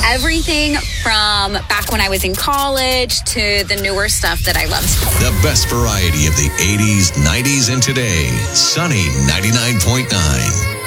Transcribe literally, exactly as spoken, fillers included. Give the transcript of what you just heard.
everything from back when I was in college to the newer stuff that I loved. The best variety of the eighties, nineties, and today. Sunny ninety-nine point nine.